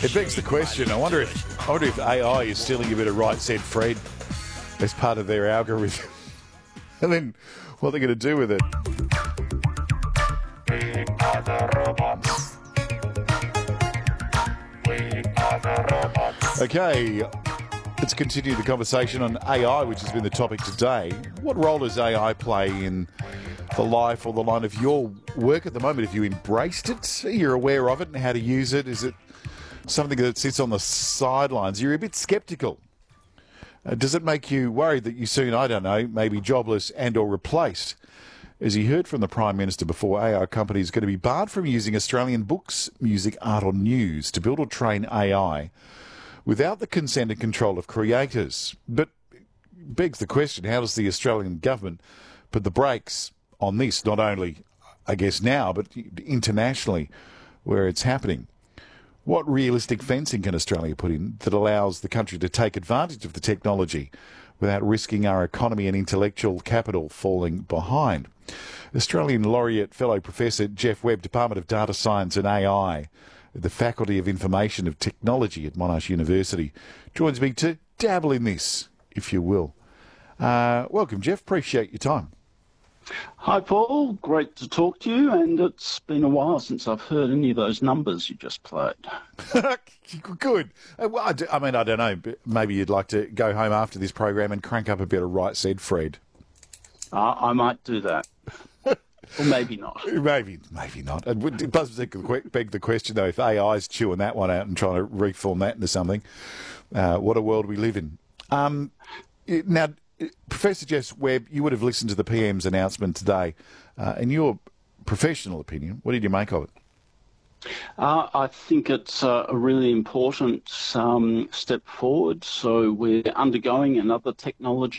It begs the question. I wonder if AI is stealing a bit of Right Said Fred as part of their algorithm, and then what they're going to do with it. We are the robots. We are the robots. Okay, let's continue the conversation on AI, which has been the topic today. What role does AI play in the life or the line of your work at the moment? Have you embraced it? You're aware of it and how to use it? Is it something that sits on the sidelines? You're a bit sceptical. Does it make you worried that you soon, I don't know, maybe jobless and or replaced? As you heard from the Prime Minister before, AI companies are going to be barred from using Australian books, music, art or news to build or train AI without the consent and control of creators. But begs the question, how does the Australian government put the brakes on this, not only, I guess, now, but internationally where it's happening? What realistic fencing can Australia put in that allows the country to take advantage of the technology without risking our economy and intellectual capital falling behind? Australian Laureate Fellow Professor Geoff Webb, Department of Data Science and AI at the Faculty of Information of Technology at Monash University, joins me to dabble in this, if you will. Welcome, Geoff. Appreciate your time. Hi, Paul. Great to talk to you, and it's been a while since I've heard any of those numbers you just played. Good. Well, I mean, I don't know. Maybe you'd like to go home after this program and crank up a bit of Right Said Fred. I might do that. Or maybe not. Maybe not. It does beg the question, though, if AI's chewing that one out and trying to reform that into something, what a world we live in. Now, Professor Geoff Webb, you would have listened to the PM's announcement today. In your professional opinion, what did you make of it? I think it's a really important step forward. So we're undergoing another technology